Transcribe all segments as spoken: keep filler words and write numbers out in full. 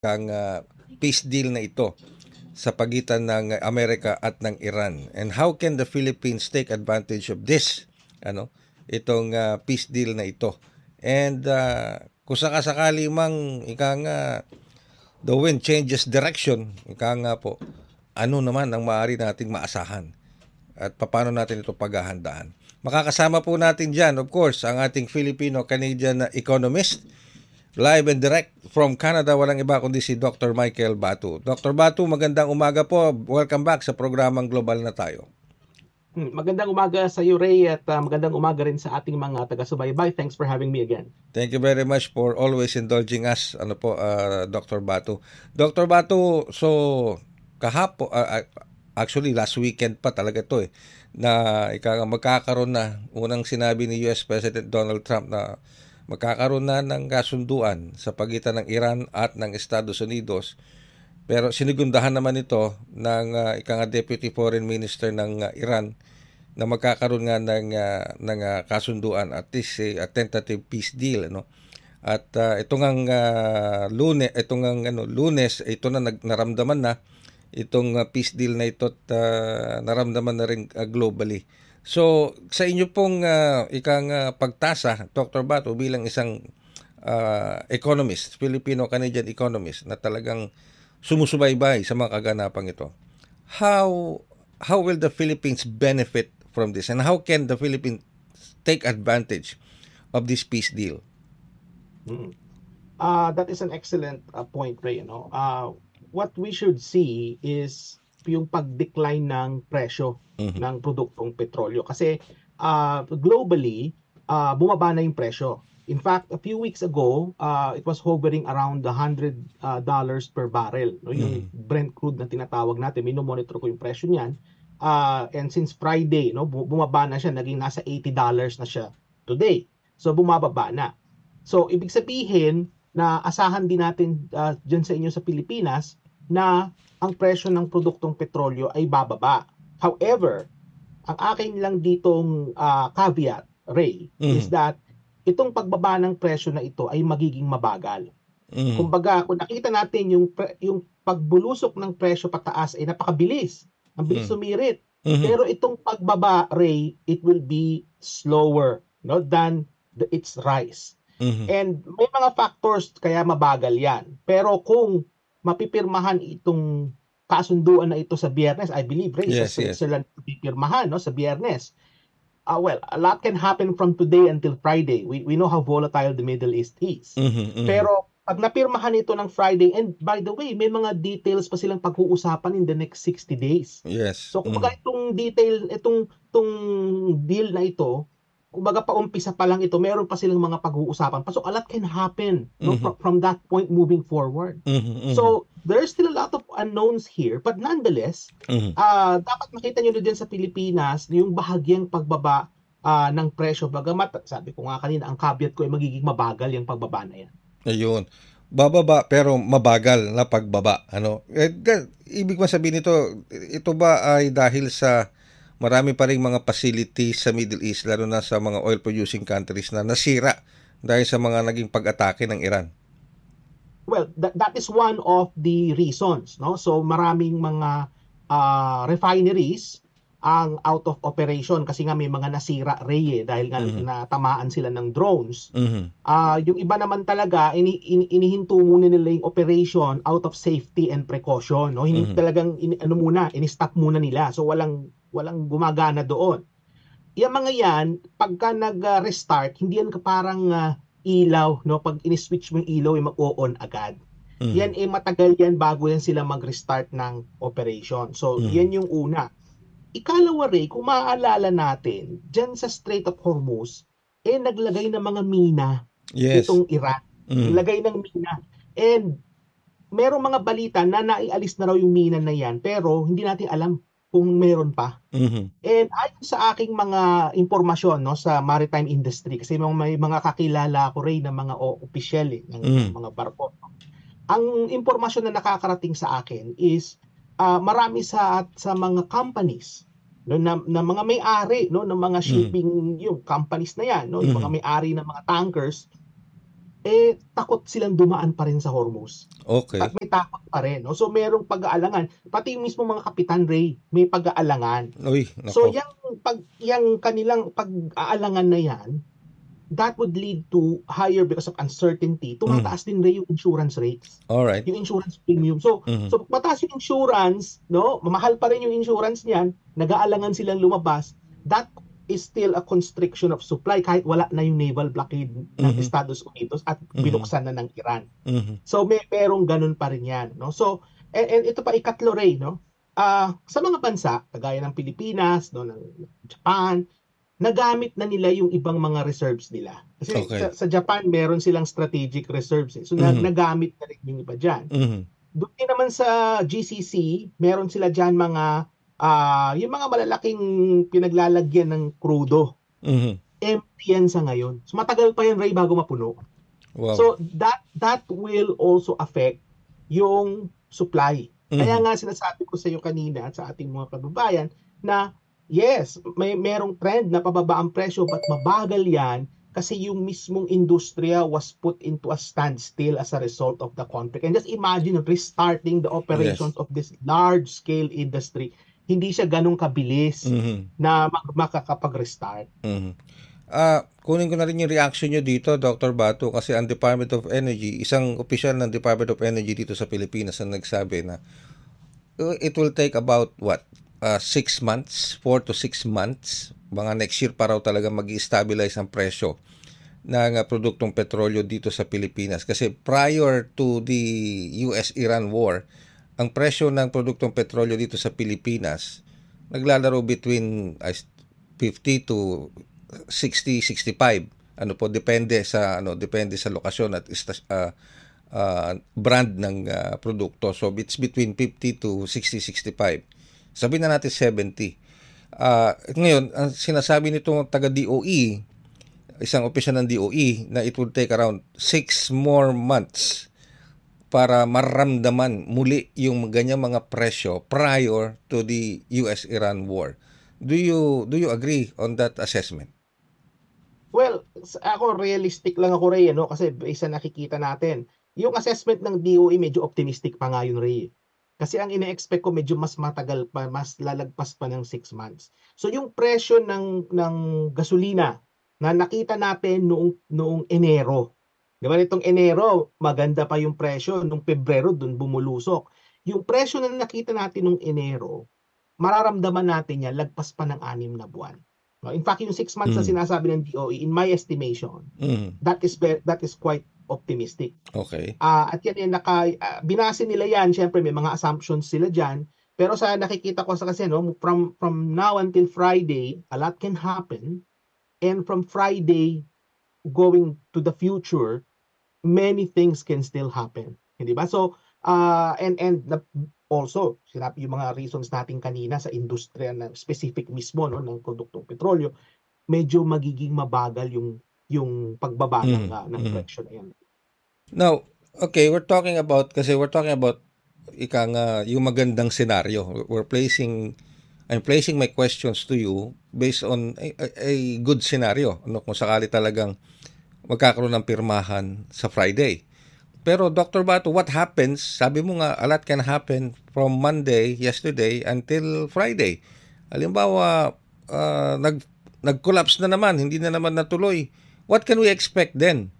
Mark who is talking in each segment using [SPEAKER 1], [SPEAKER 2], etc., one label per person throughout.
[SPEAKER 1] ang uh, peace deal na ito sa pagitan ng Amerika at ng Iran, and how can the Philippines take advantage of this ano itong uh, peace deal na ito, and uh, kung sakasakali mang ika nga the wind changes direction, ika nga po, ano naman ang maaari nating maasahan at paano natin ito paghahandaan. Makakasama po natin dyan, of course, ang ating Filipino-Canadian economist, live and direct from Canada, walang iba kundi si Doctor Michael Batu. Doctor Batu, magandang umaga po. Welcome back sa programang Global na Tayo.
[SPEAKER 2] Magandang umaga sa iyo, Ray, at uh, magandang umaga rin sa ating mga taga-subaybay. Thanks for having me again.
[SPEAKER 1] Thank you very much for always indulging us, ano po, uh, Doctor Batu. Doctor Batu, so kahapo, uh, actually last weekend pa talaga to eh, na ika, magkakaroon na, unang sinabi ni U S President Donald Trump na magkakaroon na ng kasunduan sa pagitan ng Iran at ng Estados Unidos. Pero sinigundahan naman ito ng uh, ika nga Deputy Foreign Minister ng uh, Iran na magkakaroon nga ng, uh, ng uh, kasunduan, at least uh, a tentative peace deal. Ano? At uh, itong ang uh, lunes, itong ang ano, lunes, ito na nag, naramdaman na itong uh, peace deal na ito at uh, naramdaman na rin uh, globally. So, sa inyo pong uh, ikang uh, pagtasa, Doctor Batu, bilang isang uh, economist, Filipino-Canadian economist na talagang sumusubaybay sa mga kaganapang ito, how how will the Philippines benefit from this, and how can the Philippines take advantage of this peace deal?
[SPEAKER 2] Mm. Uh, that is an excellent uh, point, Ray. You know? Uh, what we should see is yung pag-decline ng presyo mm-hmm. ng produktong petrolyo. Kasi uh, globally, uh, bumaba na yung presyo. In fact, a few weeks ago, uh, it was hovering around one hundred dollars uh, per barrel. No? Yung mm-hmm. Brent crude na tinatawag natin, minomonitor ko yung presyo niyan. Uh, and since Friday, no, bumaba na siya, naging nasa eighty dollars na siya today. So bumababa na. So ibig sabihin na asahan din natin uh, dyan sa inyo sa Pilipinas na ang presyo ng produktong petrolyo ay bababa. However, ang akin lang ditong uh, caveat, Ray, mm-hmm. is that itong pagbaba ng presyo na ito ay magiging mabagal. Mm-hmm. Kumbaga, kung nakita natin yung yung pagbulusok ng presyo pataas ay napakabilis. Ang bilis mm-hmm. sumirit. Mm-hmm. Pero itong pagbaba, Ray, it will be slower, no, than the, its rise. Mm-hmm. And may mga factors kaya mabagal yan. Pero kung mapipirmahan itong kasunduan na ito sa Biyernes, I believe, Ray, yes, sa Switzerland yes. mapipirmahan, no, sa Biyernes. Uh, well, a lot can happen from today until Friday. We we know how volatile the Middle East is. Mm-hmm, mm-hmm. Pero pag napirmahan ito ng Friday, and by the way, may mga details pa silang pag-uusapan in the next sixty days.
[SPEAKER 1] Yes.
[SPEAKER 2] So kung mm-hmm. itong detail, itong, itong deal na ito, kumbaga paumpisa pa lang ito, meron pa silang mga pag-uusapan pa. So a lot can happen no, mm-hmm. from, from that point moving forward. Mm-hmm, mm-hmm. So there's still a lot of unknowns here, but nonetheless, mm-hmm. uh, dapat makita nyo na din sa Pilipinas yung bahagyang pagbaba uh, ng presyo. Bagamat, sabi ko nga kanina, ang caveat ko ay magiging mabagal yung pagbaba na yan.
[SPEAKER 1] Ayun. Bababa pero mabagal na pagbaba. Ano? Eh, ibig mo sabihin nito, ito ba ay dahil sa marami pa ring mga facilities sa Middle East, lalo na sa mga oil-producing countries na nasira dahil sa mga naging pag-atake ng Iran?
[SPEAKER 2] Well, that, that is one of the reasons. No? So maraming mga uh, refineries ang out of operation kasi nga may mga nasira, Ray, eh, dahil nga mm-hmm. natamaan sila ng drones. Mm-hmm. Uh, yung iba naman talaga, ini, ini, inihinto muna nila yung operation out of safety and precaution. No? Hindi mm-hmm. talagang, in, ano muna, ini-stop muna nila. So walang walang gumagana doon. Yung mga yan, pagka nag-restart, hindi yan parang uh, ilaw, no? Pag ini-switch mo yung ilaw, ay mag-o-on agad. Mm-hmm. Yan ay eh, matagal yan bago yan sila mag-restart ng operation. So, mm-hmm. yan yung una. Ikalawa, Ray, kung maaalala natin, dyan sa Strait of Hormuz, eh naglagay ng mga mina
[SPEAKER 1] yes.
[SPEAKER 2] itong Iran. Mm-hmm. Naglagay ng mina. And merong mga balita na naialis na raw yung mina na yan, pero hindi natin alam kung meron pa. Mm-hmm. And ayon sa aking mga impormasyon no sa maritime industry, kasi may, may mga kakilala ko rin ng mga opisyal eh, ng mm-hmm. mga barko. Ang impormasyon na nakakarating sa akin is uh, marami sa sa mga companies no na, na mga may-ari no ng mga shipping mm-hmm. yung companies na yan no, yung mm-hmm. mga may-ari ng mga tankers eh takot silang dumaan pa rin sa Hormuz. Ta-
[SPEAKER 1] Okay.
[SPEAKER 2] may takot pa rin, no? So merong pag-aalangan. Pati yung mismo mga kapitan, Ray, may pag-aalangan.
[SPEAKER 1] Uy,
[SPEAKER 2] So
[SPEAKER 1] nako.
[SPEAKER 2] yung pag yung kanilang pag-aalangan na yan, that would lead to higher because of uncertainty.
[SPEAKER 1] Mhm.
[SPEAKER 2] Tumataas din, Ray, yung insurance rates,
[SPEAKER 1] Alright.
[SPEAKER 2] yung insurance premium. So
[SPEAKER 1] Mhm.
[SPEAKER 2] so mataas yung insurance, no? Mahal pa rin yung insurance niyan, nag-aalangan silang lumabas. That is still a constriction of supply kahit wala na yung naval blockade ng
[SPEAKER 1] Mhm.
[SPEAKER 2] Estados Unidos at
[SPEAKER 1] Mhm.
[SPEAKER 2] binuksan na ng Iran.
[SPEAKER 1] Mhm.
[SPEAKER 2] So may merong ganun pa rin yan, no? So and, and ito pa ikatlo, Ray, no? Ah, sa mga bansa kagaya ng Pilipinas, no, ng Japan, nagamit na nila yung ibang mga reserves nila. Kasi sa,
[SPEAKER 1] Okay.
[SPEAKER 2] sa Japan meron silang strategic reserves, eh. So na,
[SPEAKER 1] Mhm.
[SPEAKER 2] nagamit na rin yung iba diyan.
[SPEAKER 1] Mhm.
[SPEAKER 2] Doon din naman sa G C C, meron sila diyan mga ah yung mga malalaking pinaglalagyan ng krudo.
[SPEAKER 1] Mhm.
[SPEAKER 2] Empty yan sa ngayon. So matagal pa yan, Ray, bago mapuno.
[SPEAKER 1] Wow.
[SPEAKER 2] So that that will also affect yung supply. Kaya
[SPEAKER 1] Mhm.
[SPEAKER 2] nga sinasabi ko sa iyo kanina at sa ating mga kababayan na yes, may merong trend na pababa ang presyo but mabagal yan kasi yung mismong industriya was put into a standstill as a result of the conflict. And just imagine restarting the
[SPEAKER 1] Yes.
[SPEAKER 2] operations of this large-scale industry. Hindi siya ganun kabilis
[SPEAKER 1] Mhm.
[SPEAKER 2] na mag- makakapag-restart.
[SPEAKER 1] Mhm. Ah, kunin ko na rin yung reaction nyo dito, Doctor Batu, kasi ang Department of Energy, isang opisyal ng Department of Energy dito sa Pilipinas ang nagsabi na uh, it will take about what? Uh, six months, four to six months, mga next year pa raw talaga mag-stabilize ang presyo ng uh, produktong petrolyo dito sa Pilipinas. Kasi prior to the U S-Iran war, ang presyo ng produktong petrolyo dito sa Pilipinas naglalaro between uh, fifty to sixty, sixty-five. Ano po, depende sa ano, depende sa lokasyon at uh, uh, brand ng uh, produkto. So it's between fifty to sixty, sixty-five. Sabihin na natin seventy. Uh, ngayon, ang sinasabi nitong taga D O E, isang opisyal ng D O E, na it would take around six more months para maramdaman muli yung ganyang mga presyo prior to the U S-Iran war. Do you do you agree on that assessment?
[SPEAKER 2] Well, ako realistic lang ako, Ray, ano, kasi based sa nakikita natin, yung assessment ng D O E medyo optimistic pa nga yun, Ray. Kasi ang ine-expect ko medyo mas matagal pa, mas lalagpas pa ng six months. So yung presyo ng ng gasolina na nakita natin noong noong Enero. 'Di ba nitong Enero, maganda pa yung presyo, nung Pebrero dun bumulusok. Yung presyo na nakita natin nung Enero, mararamdaman natin yan lagpas pa ng anim na buwan. No, in fact, yung six months na
[SPEAKER 1] Mm.
[SPEAKER 2] sinasabi ng D O E, in my estimation,
[SPEAKER 1] Mm.
[SPEAKER 2] that is ve- that is quite optimistic.
[SPEAKER 1] Okay.
[SPEAKER 2] Ah, at yan, yan naka, ah, binase nila yan, syempre may mga assumptions sila diyan, pero sa nakikita ko sa kasi no, from from now until Friday, a lot can happen, and from Friday going to the future, many things can still happen. Hindi ba? So, uh, and and the, also, sinabi yung mga reasons natin kanina sa industriya na specific mismo, no, ng produktong petrolyo, medyo magiging mabagal yung yung pagbaba ng
[SPEAKER 1] Mm.
[SPEAKER 2] uh, ng
[SPEAKER 1] Mm.
[SPEAKER 2] presyo na yan.
[SPEAKER 1] Now, okay, we're talking about, kasi we're talking about ika nga yung magandang senaryo. We're placing I'm placing my questions to you based on a, a, a good scenario. Ano kung sakali talagang magkakaroon ng pirmahan sa Friday. Pero Doctor Bato, what happens? Sabi mo nga, a lot can happen from Monday, yesterday, until Friday. Halimbawa, uh, nag, nag-collapse na naman, hindi na naman natuloy. What can we expect then?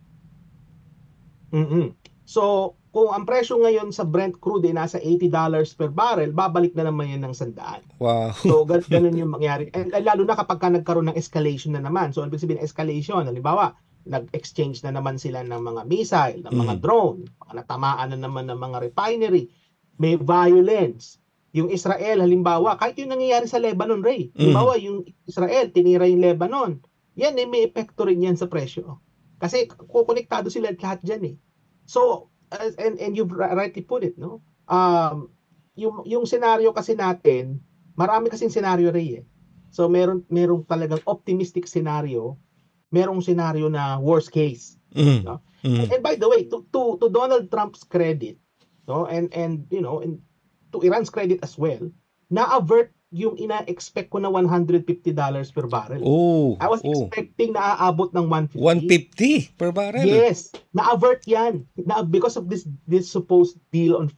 [SPEAKER 2] Mm-mm. So, kung ang presyo ngayon sa Brent crude ay nasa eighty dollars per barrel, babalik na naman yan ng sandaan.
[SPEAKER 1] Wow.
[SPEAKER 2] So, gan- ganun yung mangyari. And, and lalo na kapag ka nagkaroon ng escalation na naman. So, ibig sabihin escalation, halimbawa, nag-exchange na naman sila ng mga missile, ng mga
[SPEAKER 1] Mhm.
[SPEAKER 2] drone, mga natamaan na naman ng mga refinery, may violence. Yung Israel, halimbawa, kahit yung nangyayari sa Lebanon, Ray, halimbawa,
[SPEAKER 1] Mhm.
[SPEAKER 2] yung Israel, tinira yung Lebanon, yan eh, may epekto rin yan sa presyo. Kasi kukonektado sila lahat dyan eh. So, as- and, and you've ri- rightly put it, no? Um, yung, yung senaryo kasi natin, marami kasing senaryo, Ray eh. So, meron, meron talagang optimistic scenario, merong senaryo na worst case,
[SPEAKER 1] Mhm.
[SPEAKER 2] no? And,
[SPEAKER 1] Mhm.
[SPEAKER 2] and by the way, to, to to Donald Trump's credit, no, and and you know, and to Iran's credit as well, na-avert yung ina-expect ko na one hundred fifty dollars per barrel.
[SPEAKER 1] Oh,
[SPEAKER 2] I was
[SPEAKER 1] oh.
[SPEAKER 2] expecting na aabot ng one fifty.
[SPEAKER 1] one fifty per barrel.
[SPEAKER 2] Yes, na-avert yan. Na, because of this this supposed deal on